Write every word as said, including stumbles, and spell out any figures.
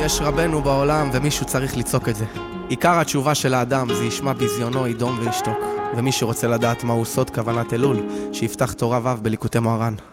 יש רבנו בעולם ומישהו צריך לצעוק את זה. עיקר התשובה של האדם זה ישמע בזיונו, ידום וישתוק. ומי שרוצה לדעת מהו סוד כוונת אלול, שיפתח תורה ו' בליקוטי מוהר"ן.